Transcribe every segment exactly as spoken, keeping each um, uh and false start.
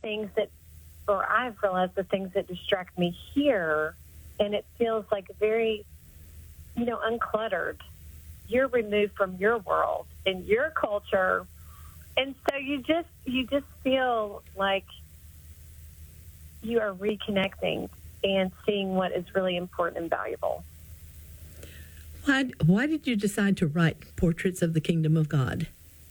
things that, or I've realized the things that distract me here, and it feels like very, you know, uncluttered. You're removed from your world and your culture, and so you just you just feel like you are reconnecting and seeing what is really important and valuable. Why, why did you decide to write Portraits of the Kingdom of God?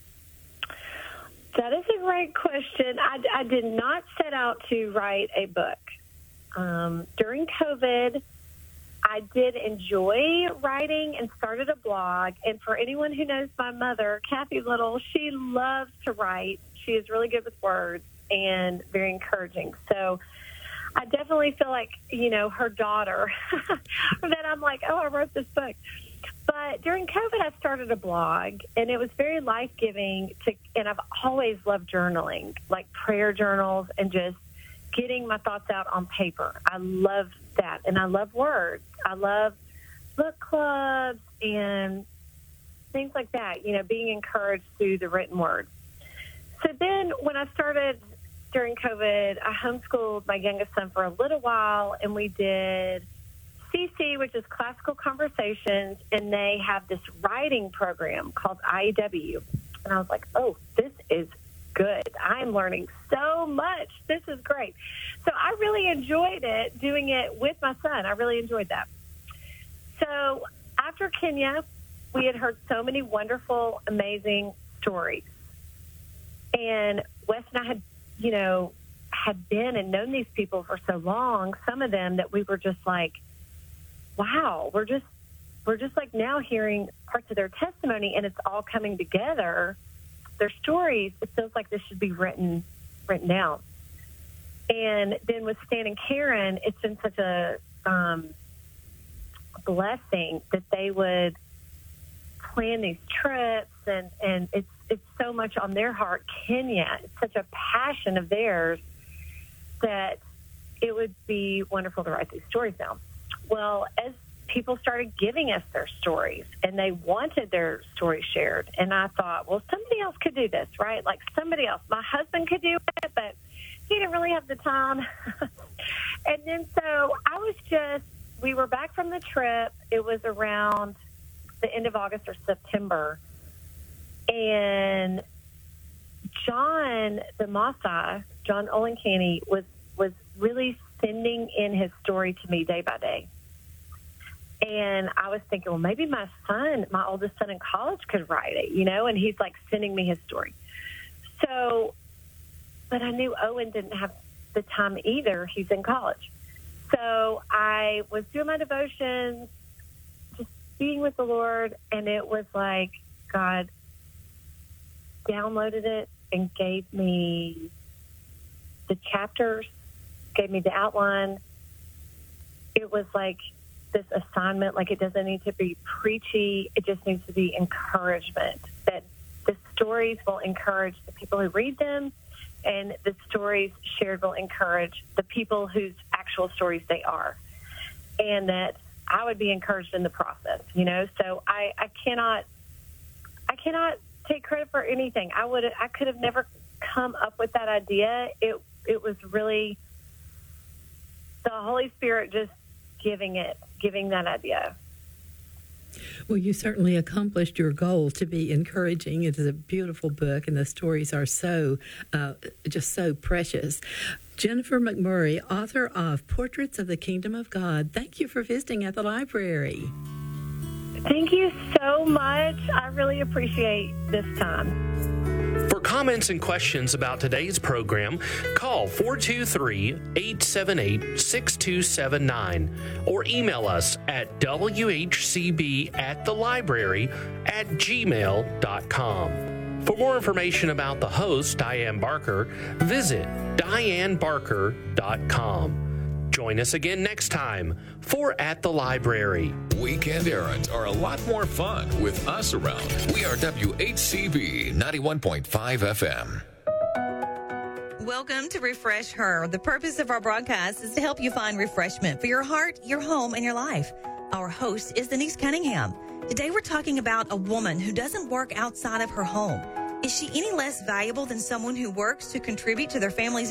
That is a great question. I, I did not set out to write a book. Um, during COVID, I did enjoy writing and started a blog. And for anyone who knows my mother, Kathy Little, she loves to write. She is really good with words and very encouraging. So I definitely feel like, you know, her daughter, that I'm like, oh, I wrote this book. But during COVID, I started a blog, and it was very life-giving. To, and I've always loved journaling, like prayer journals and just getting my thoughts out on paper. I love that, and I love words. I love book clubs and things like that, you know, being encouraged through the written word. So then when I started during COVID, I homeschooled my youngest son for a little while, and we did C C, which is Classical Conversations, and they have this writing program called I E W. And I was like, oh, this is good. I'm learning so much. This is great. So I really enjoyed it, doing it with my son. I really enjoyed that. So after Kenya, we had heard so many wonderful, amazing stories. And Wes and I had, you know, had been and known these people for so long, some of them, that we were just like, wow, we're just we're just like now hearing parts of their testimony, and it's all coming together. Their stories, it feels like this should be written written down. And then with Stan and Karen, it's been such a um, blessing that they would plan these trips, and, and it's it's so much on their heart. Kenya, it's such a passion of theirs that it would be wonderful to write these stories down. Well, as people started giving us their stories, and they wanted their stories shared, and I thought, well, somebody else could do this, right? Like somebody else. My husband could do it, but he didn't really have the time. And then so I was just, we were back from the trip. It was around the end of August or September. And John, the Maasai, John Olenkanny, was, was really sending in his story to me day by day. And I was thinking, well, maybe my son, my oldest son in college, could write it, you know, and he's like sending me his story. So, but I knew Owen didn't have the time either. He's in college. So I was doing my devotions, just being with the Lord, and it was like God downloaded it and gave me the chapters, gave me the outline. It was like this assignment, like it doesn't need to be preachy. It just needs to be encouragement, that the stories will encourage the people who read them, and the stories shared will encourage the people whose actual stories they are, and that I would be encouraged in the process, you know? So I, I cannot, I cannot take credit for anything. I would, I could have never come up with that idea. It, it was really the Holy Spirit just giving it, giving that idea. Well, you certainly accomplished your goal to be encouraging. It is a beautiful book, and the stories are so, uh, just so precious. Jennifer McMurray, author of Portraits of the Kingdom of God, thank you for visiting at the library. Thank you so much. I really appreciate this time. For comments and questions about today's program, call four two three, eight seven eight, six two seven nine or email us at w h c b at the library at gmail dot com. For more information about the host, Diane Barker, visit diane barker dot com. Join us again next time for At the Library. Weekend errands are a lot more fun with us around. We are W H C B ninety-one point five F M. Welcome to Refresh Her. The purpose of our broadcast is to help you find refreshment for your heart, your home, and your life. Our host is Denise Cunningham. Today we're talking about a woman who doesn't work outside of her home. Is she any less valuable than someone who works to contribute to their family's